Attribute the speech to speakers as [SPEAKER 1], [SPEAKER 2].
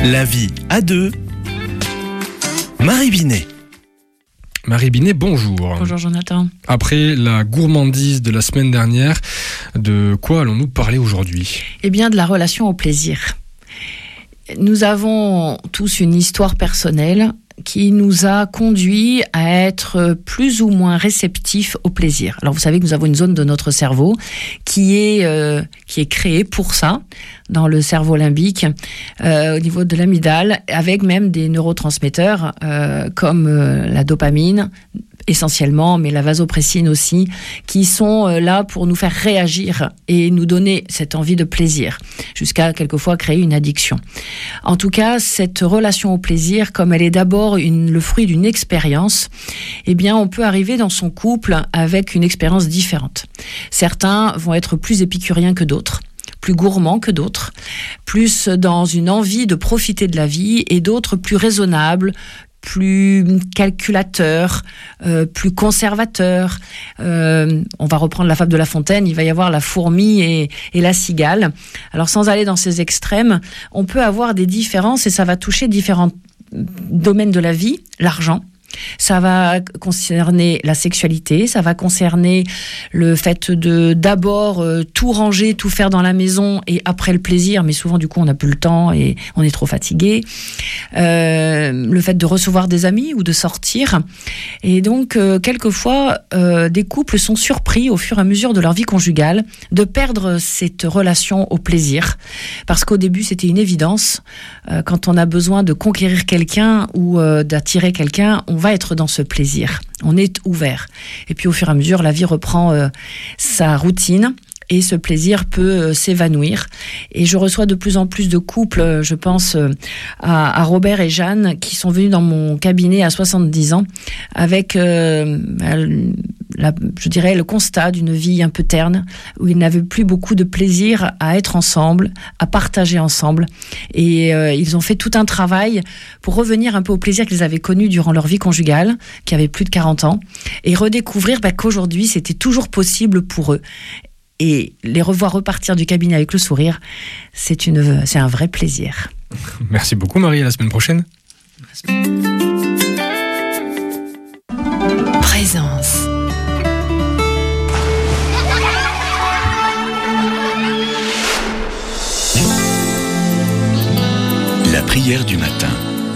[SPEAKER 1] La vie à deux. Marie Binet.
[SPEAKER 2] Marie Binet, bonjour.
[SPEAKER 3] Bonjour Jonathan.
[SPEAKER 2] Après la gourmandise de la semaine dernière, de quoi allons-nous parler aujourd'hui ?
[SPEAKER 3] Eh bien, de la relation au plaisir. Nous avons tous une histoire personnelle qui nous a conduit à être plus ou moins réceptifs au plaisir. Alors vous savez que nous avons une zone de notre cerveau qui est créée pour ça, dans le cerveau limbique, au niveau de l'amygdale, avec même des neurotransmetteurs comme la dopamine, essentiellement, mais la vasopressine aussi, qui sont là pour nous faire réagir et nous donner cette envie de plaisir, jusqu'à quelquefois créer une addiction. En tout cas, cette relation au plaisir, comme elle est d'abord le fruit d'une expérience, eh bien, on peut arriver dans son couple avec une expérience différente. Certains vont être plus épicuriens que d'autres, plus gourmands que d'autres, plus dans une envie de profiter de la vie, et d'autres plus raisonnables, plus calculateur, plus conservateur. On va reprendre la fable de La Fontaine, il va y avoir la fourmi et la cigale. Alors sans aller dans ces extrêmes, on peut avoir des différences et ça va toucher différents domaines de la vie. L'argent, ça va concerner la sexualité, ça va concerner le fait de d'abord tout ranger, tout faire dans la maison et après le plaisir, mais souvent du coup on n'a plus le temps et on est trop fatigué. Le fait de recevoir des amis ou de sortir. Et donc quelquefois des couples sont surpris au fur et à mesure de leur vie conjugale de perdre cette relation au plaisir, parce qu'au début c'était une évidence. Quand on a besoin de conquérir quelqu'un ou d'attirer quelqu'un, on va être dans ce plaisir, on est ouvert. Et puis au fur et à mesure, la vie reprend sa routine et ce plaisir peut s'évanouir. Et je reçois de plus en plus de couples, je pense à Robert et Jeanne, qui sont venus dans mon cabinet à 70 ans, avec je dirais le constat d'une vie un peu terne, où ils n'avaient plus beaucoup de plaisir à être ensemble, à partager ensemble. Et ils ont fait tout un travail pour revenir un peu au plaisir qu'ils avaient connu durant leur vie conjugale, qui avait plus de 40 ans, et redécouvrir qu'aujourd'hui, c'était toujours possible pour eux. Et les revoir repartir du cabinet avec le sourire, c'est un vrai plaisir.
[SPEAKER 2] Merci beaucoup Marie, à la semaine prochaine.
[SPEAKER 4] Présence.
[SPEAKER 1] La prière du matin.